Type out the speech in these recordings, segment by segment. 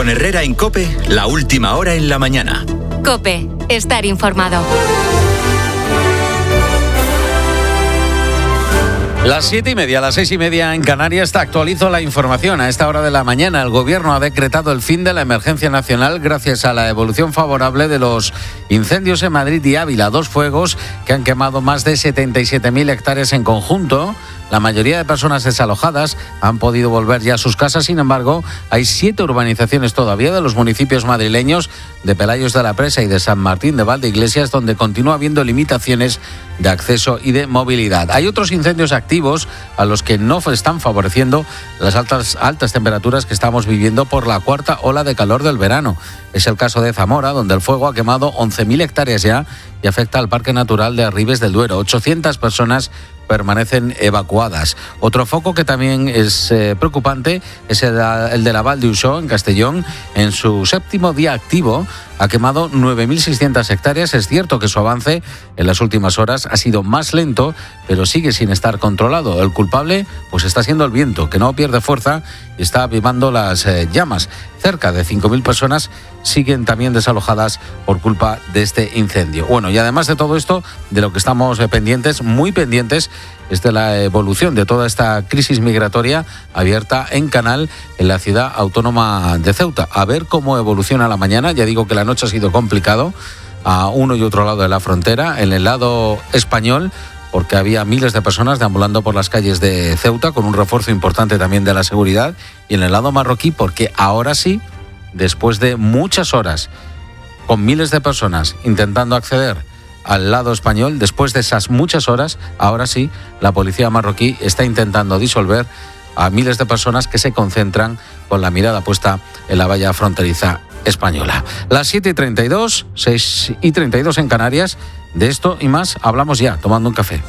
Con Herrera en COPE, la última hora en la mañana. COPE, estar informado. Las 7:30, las 6:30 en Canarias. Te actualizo la información. A esta hora de la mañana, el Gobierno ha decretado el fin de la emergencia nacional gracias a la evolución favorable de los incendios en Madrid y Ávila. 2 fuegos que han quemado más de 77.000 hectáreas en conjunto. La mayoría de personas desalojadas han podido volver ya a sus casas. Sin embargo, hay 7 urbanizaciones todavía de los municipios madrileños de Pelayos de la Presa y de San Martín de Valdeiglesias donde continúa habiendo limitaciones de acceso y de movilidad. Hay otros incendios activos a los que no están favoreciendo las altas temperaturas que estamos viviendo por la 4ª ola de calor del verano. Es el caso de Zamora, donde el fuego ha quemado 11.000 hectáreas ya y afecta al Parque Natural de Arribes del Duero. 800 personas permanecen evacuadas. Otro foco que también es preocupante es el de la Val d'Uixó, en Castellón. En su 7º día activo ha quemado 9.600 hectáreas. Es cierto que su avance en las últimas horas ha sido más lento, pero sigue sin estar controlado. El culpable pues está siendo el viento, que no pierde fuerza y está avivando las llamas. Cerca de 5.000 personas siguen también desalojadas por culpa de este incendio. Bueno, y además de todo esto, de lo que estamos pendientes, muy pendientes, es de la evolución de toda esta crisis migratoria abierta en Canal, en la ciudad autónoma de Ceuta. A ver cómo evoluciona la mañana. Ya digo que la noche ha sido complicado a uno y otro lado de la frontera. En el lado español, porque había miles de personas deambulando por las calles de Ceuta, con un refuerzo importante también de la seguridad. Y en el lado marroquí, porque ahora sí, después de muchas horas, con miles de personas intentando acceder al lado español, después de esas muchas horas, ahora sí, la policía marroquí está intentando disolver a miles de personas que se concentran con la mirada puesta en la valla fronteriza española. Las 7:32, 6:32 en Canarias. De esto y más hablamos ya, tomando un café.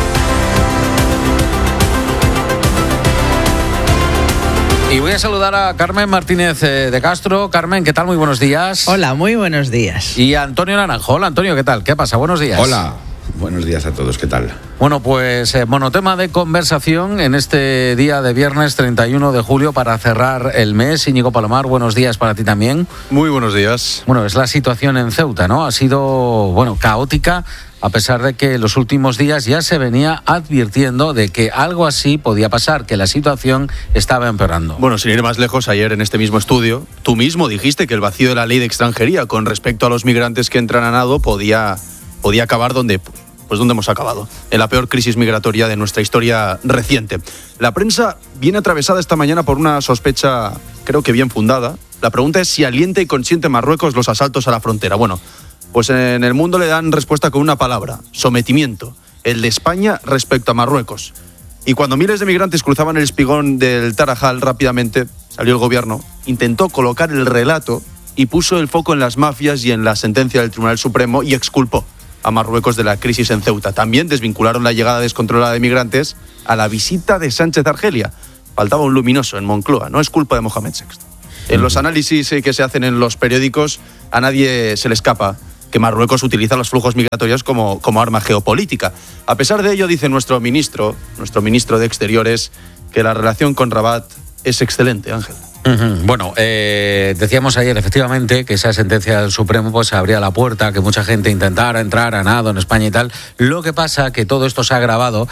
Y voy a saludar a Carmen Martínez de Castro. Carmen, ¿qué tal? Muy buenos días. Hola, muy buenos días. Y a Antonio Naranjo. Hola, Antonio, ¿qué tal? ¿Qué pasa? Buenos días. Hola, buenos días a todos, ¿qué tal? Bueno, pues monotema de conversación en este día de viernes 31 de julio para cerrar el mes. Íñigo Palomar, buenos días para ti también. Muy buenos días. Bueno, es la situación en Ceuta, ¿no? Ha sido, caótica, a pesar de que en los últimos días ya se venía advirtiendo de que algo así podía pasar, que la situación estaba empeorando. Bueno, sin ir más lejos, ayer en este mismo estudio, tú mismo dijiste que el vacío de la ley de extranjería con respecto a los migrantes que entran a nado podía acabar donde hemos acabado, en la peor crisis migratoria de nuestra historia reciente. La prensa viene atravesada esta mañana por una sospecha, creo que bien fundada. La pregunta es si alienta y consiente Marruecos los asaltos a la frontera. Bueno, pues en el mundo le dan respuesta con una palabra: sometimiento, el de España respecto a Marruecos. Y cuando miles de migrantes cruzaban el espigón del Tarajal, rápidamente salió el gobierno, intentó colocar el relato y puso el foco en las mafias y en la sentencia del Tribunal Supremo y exculpó a Marruecos de la crisis en Ceuta. También desvincularon la llegada descontrolada de migrantes a la visita de Sánchez a Argelia. Faltaba un luminoso en Moncloa, no es culpa de Mohamed VI. En los análisis que se hacen en los periódicos, a nadie se le escapa que Marruecos utiliza los flujos migratorios como arma geopolítica. A pesar de ello, dice nuestro ministro de Exteriores, que la relación con Rabat es excelente, Ángel. Bueno, decíamos ayer efectivamente que esa sentencia del Supremo pues abría la puerta a que mucha gente intentara entrar a nado en España y tal. Lo que pasa que todo esto se ha agravado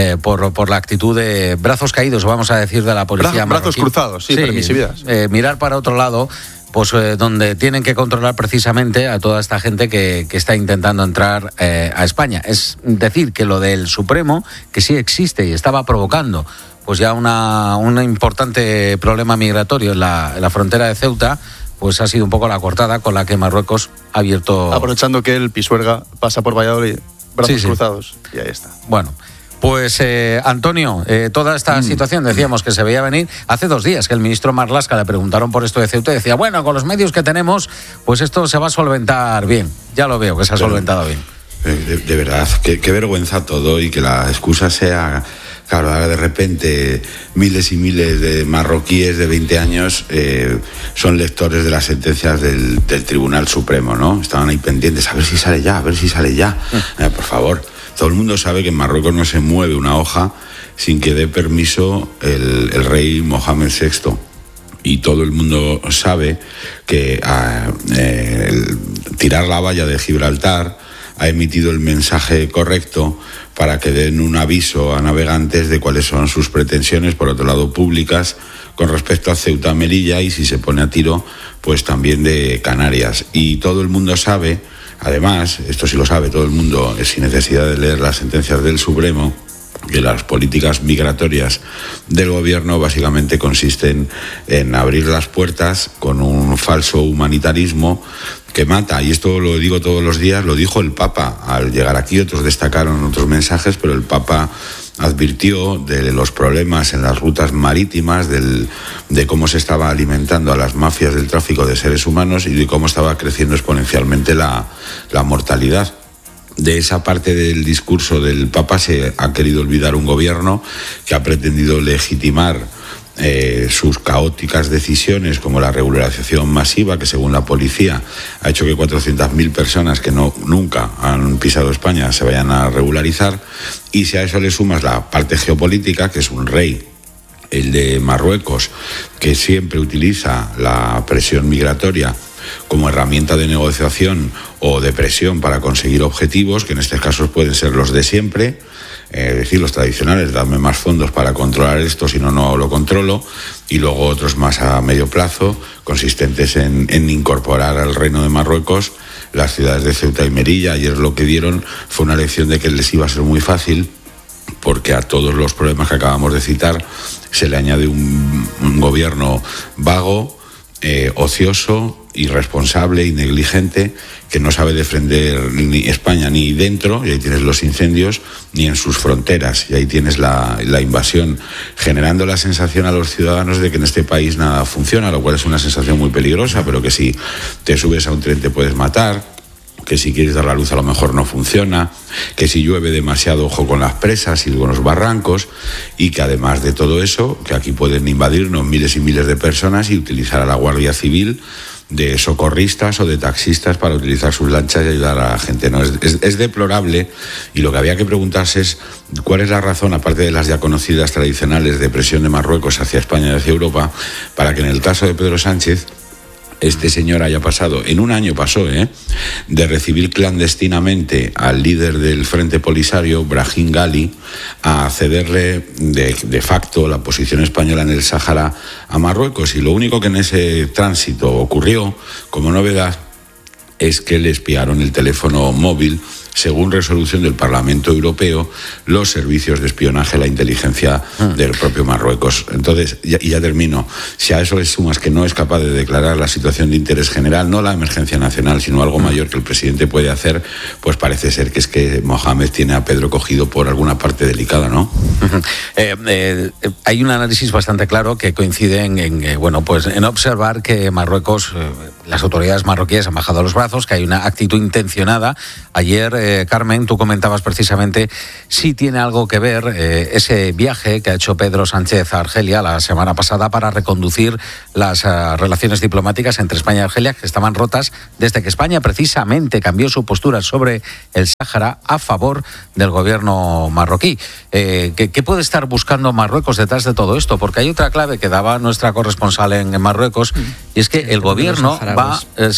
por la actitud de brazos caídos, vamos a decir, de la policía marroquí. Brazos cruzados, sí, permisividad. Mirar para otro lado, pues donde tienen que controlar precisamente a toda esta gente que está intentando entrar a España. Es decir, que lo del Supremo, que sí existe y estaba provocando pues ya un importante problema migratorio en la frontera de Ceuta, pues ha sido un poco la cortada con la que Marruecos ha abierto... Aprovechando que el Pisuerga pasa por Valladolid, brazos cruzados, y ahí está. Bueno, pues Antonio, toda esta situación decíamos que se veía venir. Hace 2 días que el ministro Marlaska le preguntaron por esto de Ceuta y decía, bueno, con los medios que tenemos, pues esto se va a solventar bien. Ya lo veo que se ha solventado bien. De verdad, qué vergüenza todo, y que la excusa sea... Claro, ahora de repente miles y miles de marroquíes de 20 años son lectores de las sentencias del Tribunal Supremo, ¿no? Estaban ahí pendientes, a ver si sale ya. Por favor, todo el mundo sabe que en Marruecos no se mueve una hoja sin que dé permiso el rey Mohamed VI. y todo el mundo sabe que tirar la valla de Gibraltar ha emitido el mensaje correcto para que den un aviso a navegantes de cuáles son sus pretensiones, por otro lado públicas, con respecto a Ceuta, Melilla y, si se pone a tiro, pues también de Canarias. Y todo el mundo sabe, además, esto sí lo sabe todo el mundo, sin necesidad de leer las sentencias del Supremo, que las políticas migratorias del gobierno básicamente consisten en abrir las puertas con un falso humanitarismo que mata, y esto lo digo todos los días, lo dijo el Papa al llegar aquí, otros destacaron otros mensajes, pero el Papa advirtió de los problemas en las rutas marítimas, de cómo se estaba alimentando a las mafias del tráfico de seres humanos y de cómo estaba creciendo exponencialmente la mortalidad. De esa parte del discurso del Papa se ha querido olvidar un gobierno que ha pretendido legitimar sus caóticas decisiones, como la regularización masiva, que según la policía ha hecho que 400.000 personas que nunca han pisado España se vayan a regularizar. Y si a eso le sumas la parte geopolítica, que es un rey, el de Marruecos, que siempre utiliza la presión migratoria como herramienta de negociación o de presión para conseguir objetivos, que en estos casos pueden ser los de siempre, es decir, los tradicionales, dame más fondos para controlar esto, si no lo controlo, y luego otros más a medio plazo, consistentes en incorporar al Reino de Marruecos las ciudades de Ceuta y Melilla. Ayer lo que dieron fue una lección de que les iba a ser muy fácil, porque a todos los problemas que acabamos de citar se le añade un gobierno vago, ocioso, irresponsable y negligente, que no sabe defender ni España ni dentro, y ahí tienes los incendios, ni en sus fronteras, y ahí tienes la invasión, generando la sensación a los ciudadanos de que en este país nada funciona, lo cual es una sensación muy peligrosa, pero que si te subes a un tren te puedes matar, que si quieres dar la luz a lo mejor no funciona, que si llueve demasiado, ojo con las presas y con los barrancos, y que además de todo eso, que aquí pueden invadirnos miles y miles de personas y utilizar a la Guardia Civil de socorristas o de taxistas para utilizar sus lanchas y ayudar a la gente. No, es deplorable, y lo que había que preguntarse es cuál es la razón, aparte de las ya conocidas tradicionales de presión de Marruecos hacia España y hacia Europa, para que en el caso de Pedro Sánchez este señor haya pasado, en un año pasó, de recibir clandestinamente al líder del Frente Polisario, Brahim Ghali, a cederle de facto la posición española en el Sáhara a Marruecos. Y lo único que en ese tránsito ocurrió como novedad es que le espiaron el teléfono móvil, según resolución del Parlamento Europeo, los servicios de espionaje, la inteligencia del propio Marruecos. Entonces, ya termino, si a eso le sumas que no es capaz de declarar la situación de interés general, no la emergencia nacional, sino algo mayor que el presidente puede hacer, pues parece ser que es que Mohamed tiene a Pedro cogido por alguna parte delicada, ¿no? Hay un análisis bastante claro que coincide en observar que Marruecos, las autoridades marroquíes han bajado los brazos, que hay una actitud intencionada. Ayer, Carmen, tú comentabas precisamente si tiene algo que ver ese viaje que ha hecho Pedro Sánchez a Argelia la semana pasada para reconducir las relaciones diplomáticas entre España y Argelia, que estaban rotas desde que España precisamente cambió su postura sobre el Sáhara a favor del gobierno marroquí. ¿Qué puede estar buscando Marruecos detrás de todo esto? Porque hay otra clave que daba nuestra corresponsal en Marruecos, y es que el gobierno va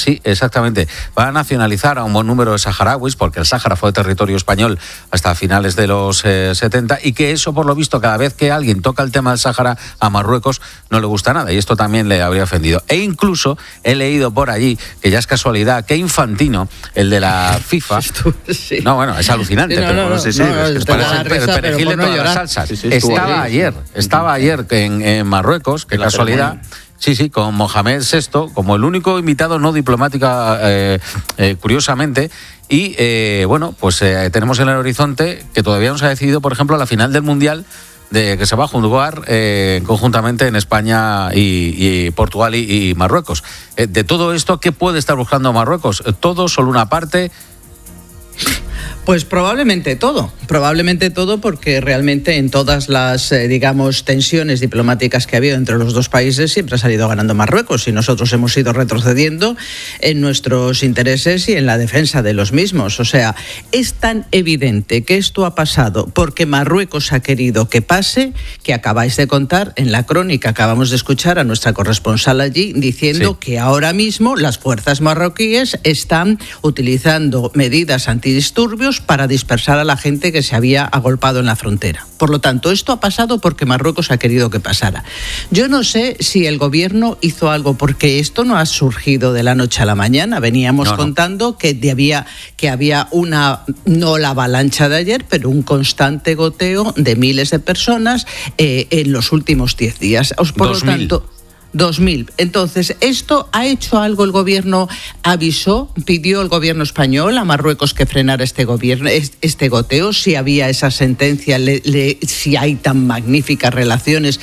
a nacionalizar a un buen número de saharauis, porque el Sáhara fue territorio español hasta finales de los 70, y que eso, por lo visto, cada vez que alguien toca el tema del Sáhara a Marruecos no le gusta nada, y esto también le habría ofendido. E incluso he leído por allí, que ya es casualidad, que Infantino, el de la FIFA, no, bueno, es alucinante, es para el perejil de todas las salsas. Estaba ayer en Marruecos, qué casualidad. Sí, con Mohamed VI, como el único invitado no diplomático, curiosamente. Y tenemos en el horizonte que todavía no se ha decidido, por ejemplo, la final del Mundial que se va a jugar conjuntamente en España y Portugal y Marruecos. De todo esto, ¿qué puede estar buscando Marruecos? ¿Todo, solo una parte? Pues probablemente todo porque realmente en todas las, tensiones diplomáticas que ha habido entre los dos países siempre ha salido ganando Marruecos y nosotros hemos ido retrocediendo en nuestros intereses y en la defensa de los mismos. O sea, es tan evidente que esto ha pasado porque Marruecos ha querido que pase, que acabáis de contar en la crónica, acabamos de escuchar a nuestra corresponsal allí diciendo que ahora mismo las fuerzas marroquíes están utilizando medidas antidisturbios para dispersar a la gente que se había agolpado en la frontera. Por lo tanto, esto ha pasado porque Marruecos ha querido que pasara. Yo no sé si el gobierno hizo algo, porque esto no ha surgido de la noche a la mañana. Veníamos contando que había no la avalancha de ayer, pero un constante goteo de miles de personas en los últimos 10 días. Por 2000. lo tanto, 2000. Entonces, ¿esto ha hecho algo el gobierno? ¿Avisó? ¿Pidió el gobierno español a Marruecos que frenara este goteo? Si había esa sentencia, si hay tan magníficas relaciones,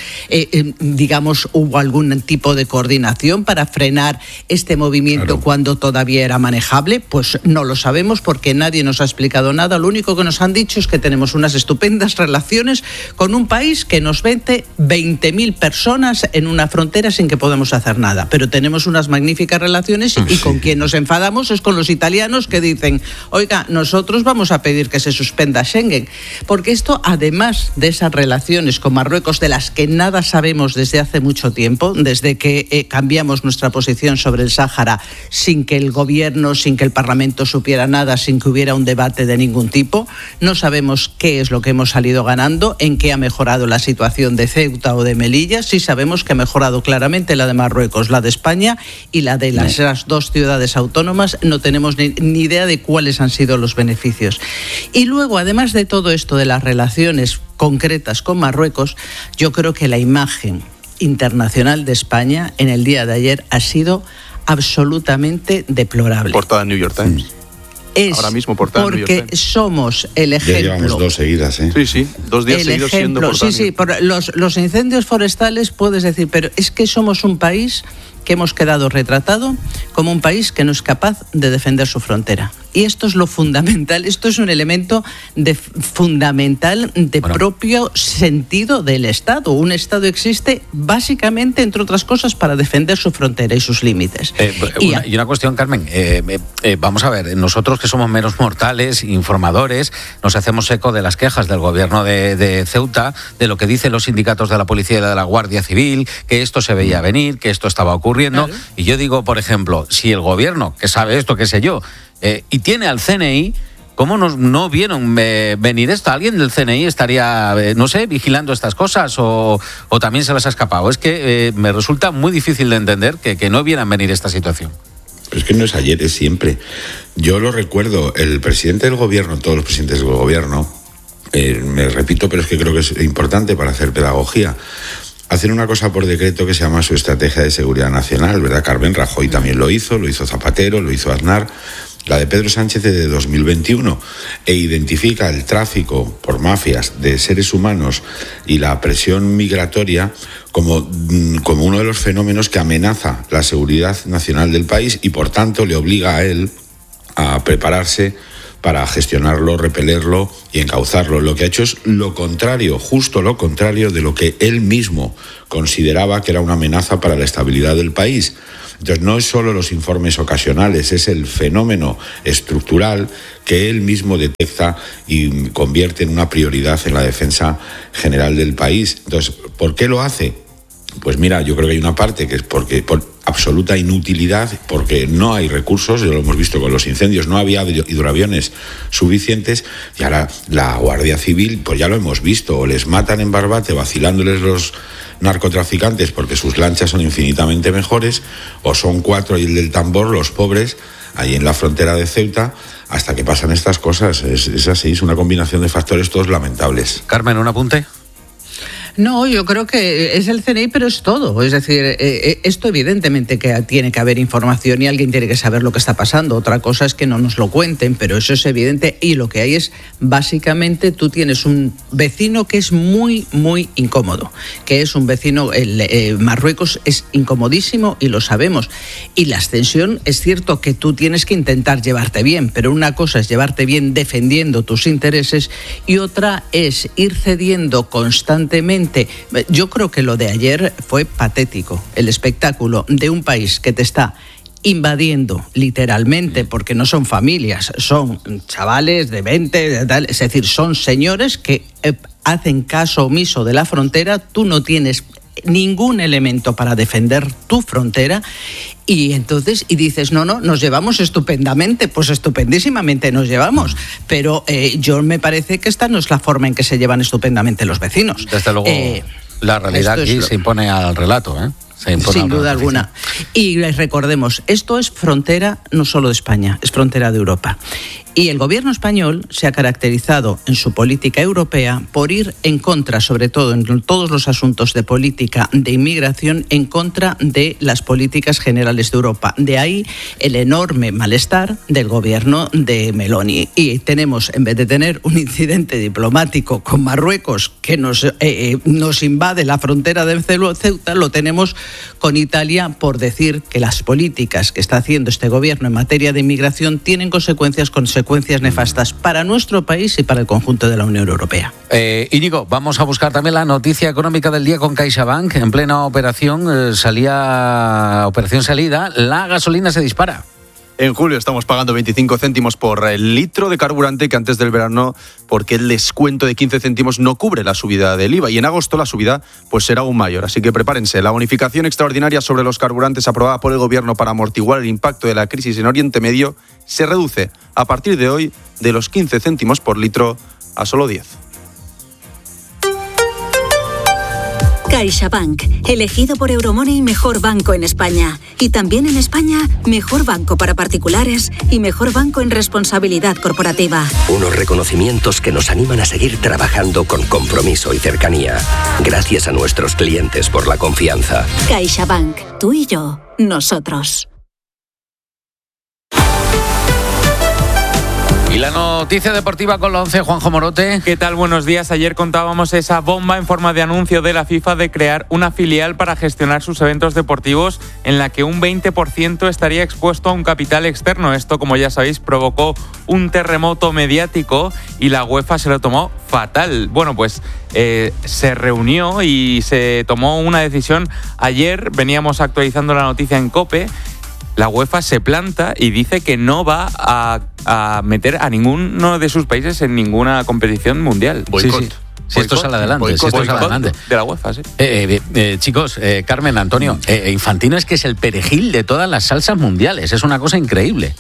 ¿hubo algún tipo de coordinación para frenar este movimiento cuando todavía era manejable? Pues no lo sabemos porque nadie nos ha explicado nada. Lo único que nos han dicho es que tenemos unas estupendas relaciones con un país que nos vende 20.000 personas en una frontera sin que podamos hacer nada, pero tenemos unas magníficas relaciones y con quien nos enfadamos es con los italianos que dicen, oiga, nosotros vamos a pedir que se suspenda Schengen, porque esto, además de esas relaciones con Marruecos de las que nada sabemos desde hace mucho tiempo, desde que cambiamos nuestra posición sobre el Sáhara sin que el gobierno, sin que el Parlamento supiera nada, sin que hubiera un debate de ningún tipo, no sabemos qué es lo que hemos salido ganando, en qué ha mejorado la situación de Ceuta o de Melilla. Sí sabemos que ha mejorado claramente la de Marruecos, la de España y la de las dos ciudades autónomas. No tenemos ni idea de cuáles han sido los beneficios. Y luego, además de todo esto de las relaciones concretas con Marruecos, yo creo que la imagen internacional de España en el día de ayer ha sido absolutamente deplorable. Portada en New York Times. Ahora mismo portada en New York Times. Porque somos el ejemplo. Ya llevamos 2 seguidas, ¿eh? Sí, 2 días seguidos siendo portada. Sí, por los incendios forestales puedes decir, pero es que somos un país que hemos quedado retratado como un país que no es capaz de defender su frontera. Y esto es lo fundamental, esto es un elemento fundamental de propio sentido del Estado. Un Estado existe básicamente, entre otras cosas, para defender su frontera y sus límites. Y una cuestión, Carmen, vamos a ver, nosotros que somos meros mortales, informadores, nos hacemos eco de las quejas del gobierno de Ceuta, de lo que dicen los sindicatos de la policía y de la Guardia Civil, que esto se veía venir, que esto estaba ocurriendo. Claro. Y yo digo, por ejemplo, si el gobierno, que sabe esto, qué sé yo, y tiene al CNI, ¿cómo no vieron venir esto? ¿Alguien del CNI estaría, vigilando estas cosas o también se les ha escapado? Es que me resulta muy difícil de entender que no vieran venir esta situación. Pero es que no es ayer, es siempre. Yo lo recuerdo, el presidente del gobierno, todos los presidentes del gobierno, me repito, pero es que creo que es importante para hacer pedagogía, hacen una cosa por decreto que se llama su estrategia de seguridad nacional, ¿verdad? Carmen Rajoy también lo hizo Zapatero, lo hizo Aznar. La de Pedro Sánchez es de 2021 e identifica el tráfico por mafias de seres humanos y la presión migratoria como uno de los fenómenos que amenaza la seguridad nacional del país y por tanto le obliga a él a prepararse para gestionarlo, repelerlo y encauzarlo. Lo que ha hecho es lo contrario, justo lo contrario de lo que él mismo consideraba que era una amenaza para la estabilidad del país. Entonces no es solo los informes ocasionales, es el fenómeno estructural que él mismo detecta y convierte en una prioridad en la defensa general del país. Entonces, ¿por qué lo hace? Pues mira, yo creo que hay una parte que es por absoluta inutilidad, porque no hay recursos, lo hemos visto con los incendios, no había hidroaviones suficientes y ahora la Guardia Civil, pues ya lo hemos visto, o les matan en Barbate vacilándoles los narcotraficantes porque sus lanchas son infinitamente mejores, o son 4 y el del tambor, los pobres, ahí en la frontera de Ceuta, hasta que pasan estas cosas. Es así, es una combinación de factores todos lamentables. Carmen, ¿un apunte? No, yo creo que es el CNI, pero es todo. Es decir, esto evidentemente que tiene que haber información y alguien tiene que saber lo que está pasando. Otra cosa es que no nos lo cuenten, pero eso es evidente. Y lo que hay es, básicamente, tú tienes un vecino que es muy, muy incómodo, que es un vecino, Marruecos es incomodísimo y lo sabemos. Y la extensión, es cierto que tú tienes que intentar llevarte bien, pero una cosa es llevarte bien defendiendo tus intereses y otra es ir cediendo constantemente. Yo creo que lo de ayer fue patético, el espectáculo de un país que te está invadiendo literalmente, porque no son familias, son chavales de 20, es decir, son señores que hacen caso omiso de la frontera. Tú no tienes ningún elemento para defender tu frontera y entonces dices, no, nos llevamos estupendamente, pues estupendísimamente nos llevamos, pero yo me parece que esta no es la forma en que se llevan estupendamente los vecinos. Desde luego, la realidad aquí se impone al relato, ¿eh? Sin duda alguna. Y recordemos, esto es frontera no solo de España, es frontera de Europa. Y el gobierno español se ha caracterizado en su política europea por ir en contra, sobre todo en todos los asuntos de política de inmigración, en contra de las políticas generales de Europa. De ahí el enorme malestar del gobierno de Meloni. Y tenemos, en vez de tener un incidente diplomático con Marruecos que nos invade la frontera de Ceuta, lo tenemos con Italia por decir que las políticas que está haciendo este gobierno en materia de inmigración tienen consecuencias nefastas para nuestro país y para el conjunto de la Unión Europea. Íñigo, vamos a buscar también la noticia económica del día con CaixaBank. En plena operación, operación salida, la gasolina se dispara. En julio estamos pagando 25 céntimos por el litro de carburante que antes del verano, porque el descuento de 15 céntimos no cubre la subida del IVA. Y en agosto la subida pues será aún mayor. Así que prepárense. La bonificación extraordinaria sobre los carburantes aprobada por el Gobierno para amortiguar el impacto de la crisis en Oriente Medio se reduce a partir de hoy de los 15 céntimos por litro a solo 10. CaixaBank, elegido por Euromoney mejor banco en España. Y también en España, mejor banco para particulares y mejor banco en responsabilidad corporativa. Unos reconocimientos que nos animan a seguir trabajando con compromiso y cercanía. Gracias a nuestros clientes por la confianza. CaixaBank, tú y yo, nosotros. Y la noticia deportiva con la 11, Juanjo Morote. ¿Qué tal? Buenos días. Ayer contábamos esa bomba en forma de anuncio de la FIFA de crear una filial para gestionar sus eventos deportivos en la que un 20% estaría expuesto a un capital externo. Esto, como ya sabéis, provocó un terremoto mediático y la UEFA se lo tomó fatal. Bueno, pues se reunió y se tomó una decisión. Ayer veníamos actualizando la noticia en COPE. La UEFA se planta y dice que no va a meter a ninguno de sus países en ninguna competición mundial. Boicot. Si esto sale adelante. De la UEFA, sí. Chicos, Carmen, Antonio, Infantino es que es el perejil de todas las salsas mundiales. Es una cosa increíble.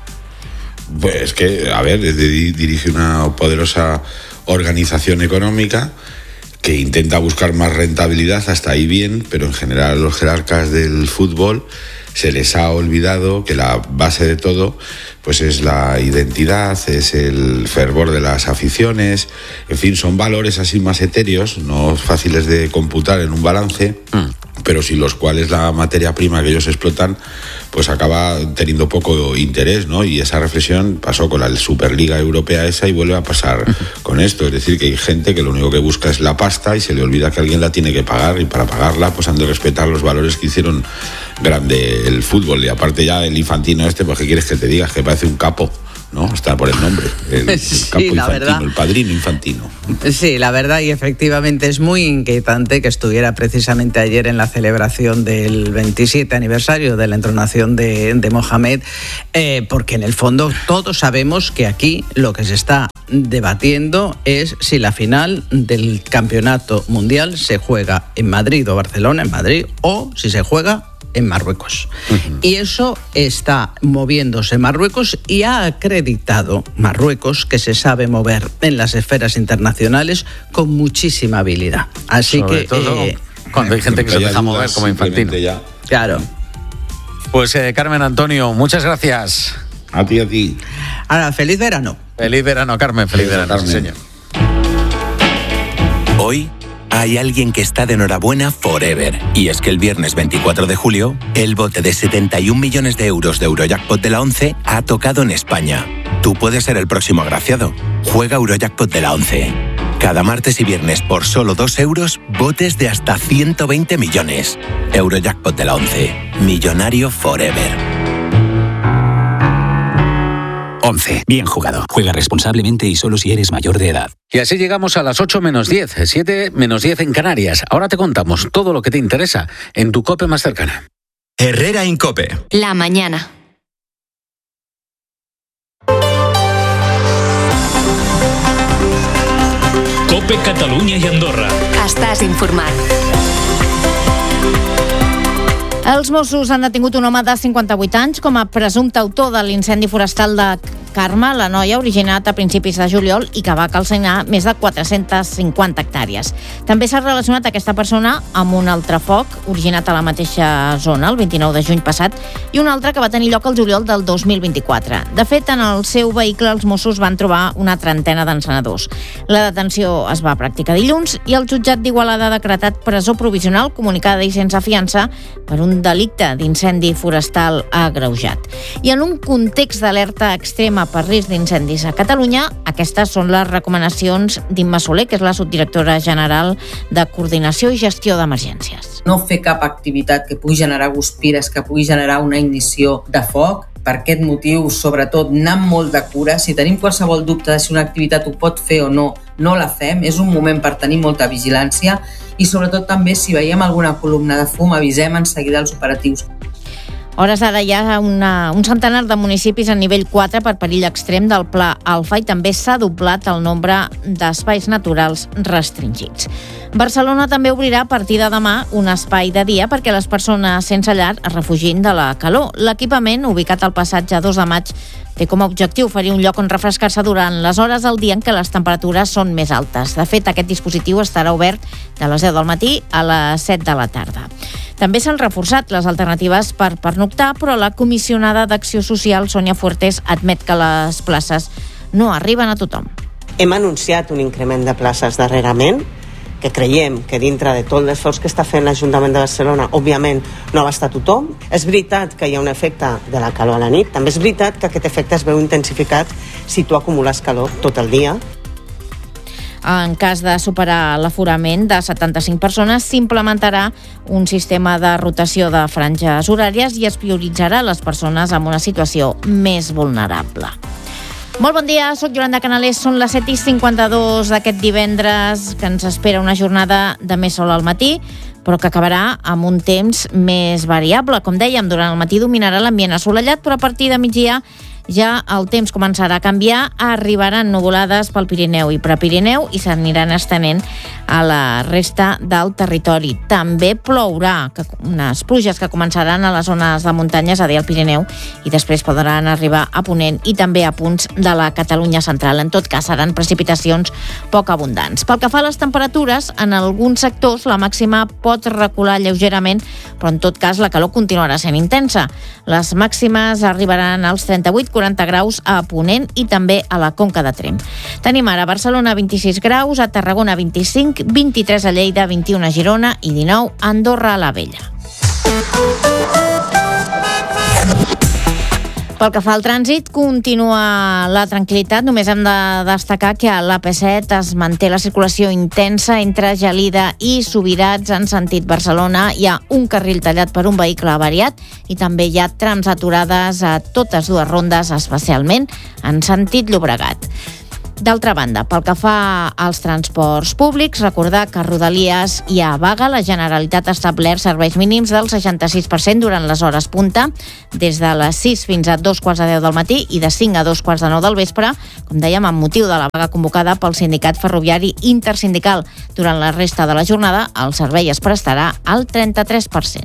Pues que, a ver, dirige una poderosa organización económica que intenta buscar más rentabilidad, hasta ahí bien, pero en general a los jerarcas del fútbol se les ha olvidado que la base de todo pues es la identidad, es el fervor de las aficiones, en fin, son valores así más etéreos, no fáciles de computar en un balance, pero sin los cuales la materia prima que ellos explotan pues acaba teniendo poco interés, ¿no? Y esa reflexión pasó con la Superliga Europea esa y vuelve a pasar con esto, es decir, que hay gente que lo único que busca es la pasta y se le olvida que alguien la tiene que pagar, y para pagarla pues han de respetar los valores que hicieron grande el fútbol. Y aparte ya el Infantino pues ¿qué quieres que te diga? Que parece un capo, ¿no? Está por el nombre, el sí, capo Infantino, verdad. El padrino Infantino. Sí, la verdad, y efectivamente es muy inquietante que estuviera precisamente ayer en la celebración del 27 aniversario de la entronación de Mohamed, porque en el fondo todos sabemos que aquí lo que se está debatiendo es si la final del campeonato mundial se juega en Madrid o Barcelona, en Madrid, o si se juega en Marruecos. Y eso está moviéndose Marruecos, y ha acreditado Marruecos que se sabe mover en las esferas internacionales con muchísima habilidad. Así sobre que todo cuando hay gente que se deja mover como Infantino. Ya. Claro. Pues Carmen, Antonio, muchas gracias. A ti. Ahora, feliz verano. Feliz verano, Carmen. Feliz verano, Carmen. señor. Hoy hay alguien que está de enhorabuena forever. Y es que el viernes 24 de julio, el bote de 71 millones de euros de Eurojackpot de la 11 ha tocado en España. Tú puedes ser el próximo agraciado. Juega Eurojackpot de la 11. Cada martes y viernes por solo 2 euros, botes de hasta 120 millones. Eurojackpot de la 11. Millonario forever. 11. Bien jugado. Juega responsablemente y solo si eres mayor de edad. Y así llegamos a las 8 menos 10, 7 menos 10 en Canarias. Ahora te contamos todo lo que te interesa en tu COPE más cercana. Herrera Incope. La mañana. COPE Catalunya i Andorra. Estàs informat. Els Mossos han detingut un home de 58 anys com a presumpte autor de l'incendi forestal de Carme, la Noia, originat a principis de juliol i que va calcinar més de 450 hectàrees. També s'ha relacionat aquesta persona amb un altre foc, originat a la mateixa zona, el 29 de juny passat, i un altre que va tenir lloc el juliol del 2024. De fet, en el seu vehicle els Mossos van trobar una trentena d'encenedors. La detenció es va practicar dilluns i el jutjat d'Igualada ha decretat presó provisional comunicada i sense fiança per un delicte d'incendi forestal agreujat. I en un context d'alerta extrema per risc d'incendis a Catalunya, aquestes són les recomanacions d'Imma Soler, que és la subdirectora general de Coordinació i Gestió d'Emergències. No fer cap activitat que pugui generar guspires, que pugui generar una ignició de foc. Per aquest motiu, sobretot, anar amb molt de cura. Si tenim qualsevol dubte de si una activitat ho pot fer o no, no la fem. És un moment per tenir molta vigilància i, sobretot, també, si veiem alguna columna de fum, avisem en seguida els operatius. A hores d'ara hi ha un centenar de municipis a nivell 4 per perill extrem del Pla Alfa i també s'ha doblat el nombre d'espais naturals restringits. Barcelona també obrirà a partir de demà un espai de dia perquè les persones sense llar es refugin de la calor. L'equipament, ubicat al passatge 2 de maig, té com a objectiu oferir un lloc on refrescar-se durant les hores del dia en què les temperatures són més altes. De fet, aquest dispositiu estarà obert de les 10 del matí a les 7 de la tarda. També s'han reforçat les alternatives per pernoctar, però la comissionada d'Acció Social, Sònia Fuertes, admet que les places no arriben a tothom. Hem anunciat un increment de places darrerament, que creiem que dintre de tot l'esforç que està fent l'Ajuntament de Barcelona, òbviament no abasta tothom. És veritat que hi ha un efecte de la calor a la nit, també és veritat que aquest efecte es veu intensificat si tu acumules calor tot el dia. En cas de superar l'aforament de 75 persones, s'implementarà un sistema de rotació de franges horàries i es prioritzarà les persones amb una situació més vulnerable. Molt bon dia, soc Yolanda Canalés, són les 7:52 d'aquest divendres, que ens espera una jornada de més sol al matí, però que acabarà amb un temps més variable. Com dèiem, durant el matí dominarà l'ambient assolellat, però a partir de migdia ja el temps començarà a canviar, arribaran nuvolades pel Pirineu i Prepirineu i s'aniran estenent a la resta del territori. També plourà, unes pluges que començaran a les zones de muntanya, és a dir, al Pirineu, i després podran arribar a Ponent i també a punts de la Catalunya central. En tot cas, seran precipitacions poc abundants. Pel que fa a les temperatures, en alguns sectors la màxima pot recular lleugerament, però en tot cas la calor continuarà sent intensa. Les màximes arribaran als 38-40 graus a Ponent i també a la Conca de Tremp. Tenim ara a Barcelona 26 graus, a Tarragona 25, 23 a Lleida, 21 a Girona i 19 a Andorra la Vella. Pel que fa al trànsit, continua la tranquil·litat. Només hem de destacar que a l'AP7 es manté la circulació intensa entre Gelida i Subirats en sentit Barcelona. Hi ha un carril tallat per un vehicle avariat i també hi ha trams aturades a totes dues rondes, especialment en sentit Llobregat. D'altra banda, pel que fa als transports públics, recordar que a Rodalies hi ha vaga. La Generalitat ha establert serveis mínims del 66% durant les hores punta, des de les 6 fins a 2:15 del matí i de 5 a 2:15 del vespre, com dèiem, amb motiu de la vaga convocada pel Sindicat Ferroviari Intersindical. Durant la resta de la jornada, el servei es prestarà al 33%.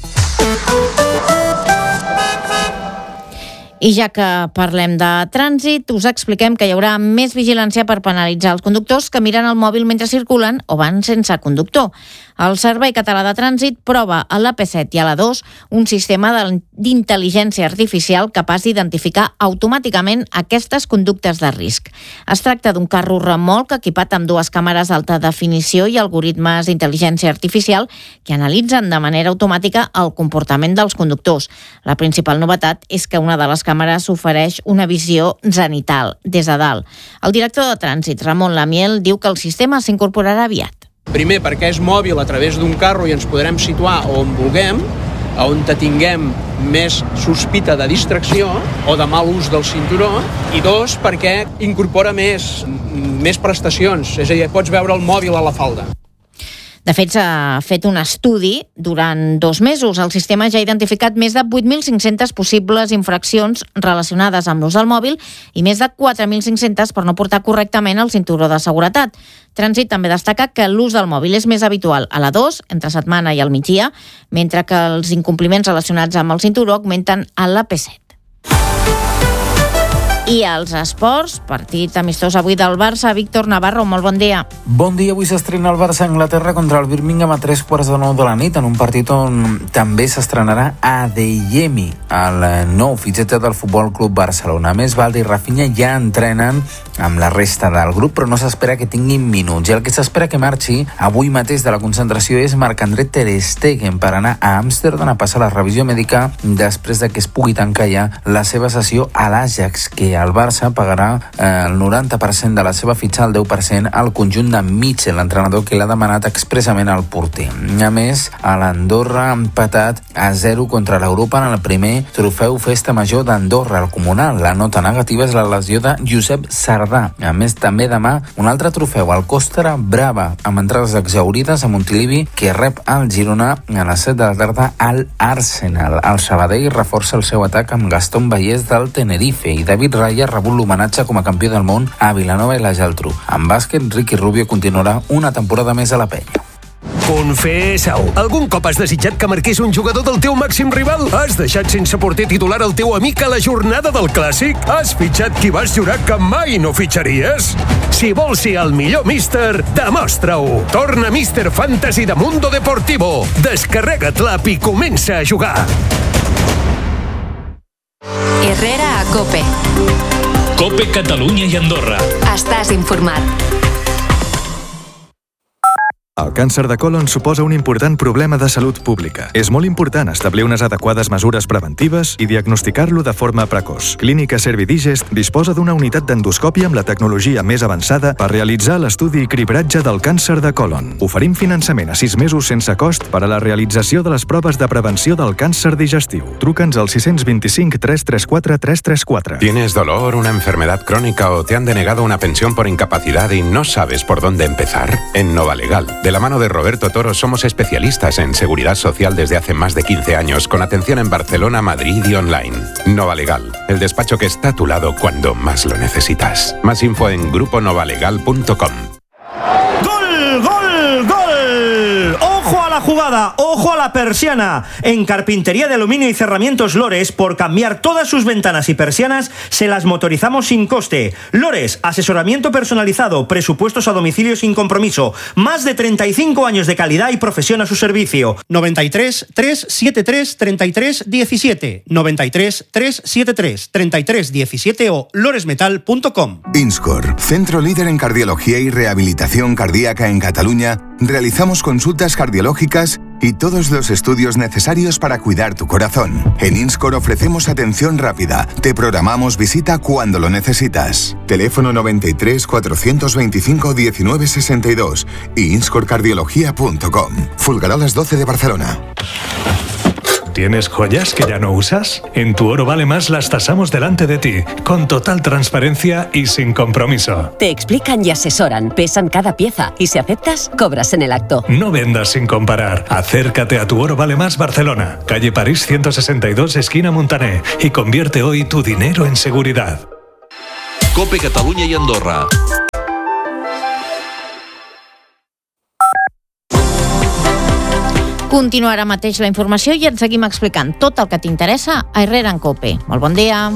I ja que parlem de trànsit, us expliquem que hi haurà més vigilància per penalitzar els conductors que miren el mòbil mentre circulen o van sense conductor. El Servei Català de Trànsit prova a l'AP7 i a l'A2 un sistema d'intel·ligència artificial capaç d'identificar automàticament aquestes conductes de risc. Es tracta d'un carro remolc equipat amb 2 càmeres d'alta definició i algoritmes d'intel·ligència artificial que analitzen de manera automàtica el comportament dels conductors. La principal novetat és que una de les càmeres ofereix una visió zenital, des de dalt. El director de Trànsit, Ramon Lamiel, diu que el sistema s'incorporarà aviat. Primer, perquè és mòbil a través d'un carro i ens podrem situar on vulguem, on tinguem més sospita de distracció o de mal ús del cinturó, i 2, perquè incorpora més prestacions, és a dir, pots veure el mòbil a la falda. De fet, s'ha fet un estudi durant 2 mesos. El sistema ja ha identificat més de 8.500 possibles infraccions relacionades amb l'ús del mòbil i més de 4.500 per no portar correctament el cinturó de seguretat. Trànsit també destaca que l'ús del mòbil és més habitual a l'A2, entre setmana i al migdia, mentre que els incompliments relacionats amb el cinturó augmenten a l'AP7. I als esports, partit amistós avui del Barça. Víctor Navarro, molt bon dia. Bon dia, avui s'estrena el Barça a Anglaterra contra el Birmingham a 3:15 de la nit, en un partit on també s'estrenarà Adeyemi, el nou fitxatge del Futbol Club Barcelona. A més, Valde i Rafinha ja entrenen amb la resta del grup, però no s'espera que tinguin minuts. I el que s'espera que marxi avui mateix de la concentració és Marc-André Ter Stegen per anar a Amsterdam a passar la revisió mèdica després de que es pugui tancar ja la seva sessió a l'Ajax, que el Barça pagarà el 90% de la seva fitxa, el 10% al conjunt de Mitchell, l'entrenador que l'ha demanat expressament al porter. A més, a l'Andorra ha empatat a 0 contra l'Europa en el primer trofeu Festa Major d'Andorra, el comunal. La nota negativa és la lesió de Josep Sardà. A més, també demà un altre trofeu, el Còstera Brava, amb entrades exaurides a Montilivi, que rep el Girona a les 7 de la tarda al Arsenal. El Sabadell reforça el seu atac amb Gastón Vallès del Tenerife i David Raya ha rebut l'homenatge com a campió del món a Vilanova i la Geltrú. En bàsquet, Ricky Rubio continuarà una temporada més a la penya. Confessa-ho. Algun cop has desitjat que marqués un jugador del teu màxim rival? Has deixat sense porter titular el teu amic a la jornada del Clàssic? Has fitxat qui vas jurar que mai no fitxaries? Si vols ser el millor míster, demostra-ho. Torna Míster Fantasy de Mundo Deportivo. Descarrega't l'app i comença a jugar. Herrera a COPE. COPE Catalunya i Andorra. Estàs informat. El càncer de còlon suposa un important problema de salut pública. És molt important establir unes adequades mesures preventives i diagnosticar-lo de forma precoç. Clínica Servidigest disposa d'una unitat d'endoscòpia amb la tecnologia més avançada per realitzar l'estudi i cribratge del càncer de còlon. Oferim finançament a 6 mesos sense cost per a la realització de les proves de prevenció del càncer digestiu. Truca'ns al 625 334 334. ¿Tienes dolor, una enfermedad crónica o te han denegado una pensión por incapacidad y no sabes por dónde empezar? En Novalegal, de la mano de Roberto Toro, somos especialistas en seguridad social desde hace más de 15 años, con atención en Barcelona, Madrid y online. Novalegal, el despacho que está a tu lado cuando más lo necesitas. Más info en gruponovalegal.com. ¡Gol, gol, gol! ¡Ojo a la jugada! ¡Ojo a la persiana! En Carpintería de Aluminio y Cerramientos Lores, por cambiar todas sus ventanas y persianas, se las motorizamos sin coste. Lores, asesoramiento personalizado, presupuestos a domicilio sin compromiso. Más de 35 años de calidad y profesión a su servicio. 93 373 33 17. 93 373 33 17 o loresmetal.com. Inscor, centro líder en cardiología y rehabilitación cardíaca en Cataluña, realizamos consultas cardiológicas y todos los estudios necesarios para cuidar tu corazón. En Inscor ofrecemos atención rápida. Te programamos visita cuando lo necesitas. Teléfono 93 425 1962 y inscorcardiología.com. Fulgarolas 12 de Barcelona. ¿Tienes joyas que ya no usas? En Tu Oro Vale Más las tasamos delante de ti, con total transparencia y sin compromiso. Te explican y asesoran, pesan cada pieza y si aceptas, cobras en el acto. No vendas sin comparar. Acércate a Tu Oro Vale Más Barcelona, calle París 162, esquina Montaner, y convierte hoy tu dinero en seguridad. COPE Catalunya i Andorra. Continuarà mateix la informació i et seguim explicant tot el que t'interessa a Herrera en COPE. Molt bon dia.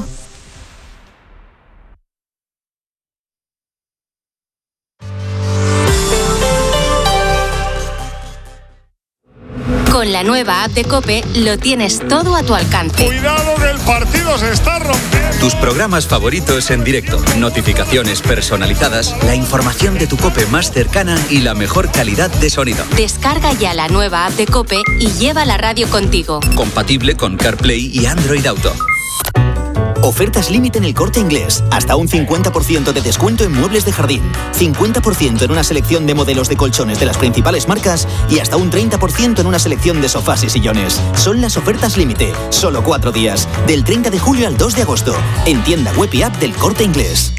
Con la nueva app de COPE lo tienes todo a tu alcance. ¡Cuidado que el partido se está rompiendo! Tus programas favoritos en directo, notificaciones personalizadas, la información de tu COPE más cercana y la mejor calidad de sonido. Descarga ya la nueva app de COPE y lleva la radio contigo. Compatible con CarPlay y Android Auto. Ofertas límite en El Corte Inglés. Hasta un 50% de descuento en muebles de jardín. 50% en una selección de modelos de colchones de las principales marcas y hasta un 30% en una selección de sofás y sillones. Son las ofertas límite. Solo 4 días. Del 30 de julio al 2 de agosto. En tienda web y app del Corte Inglés.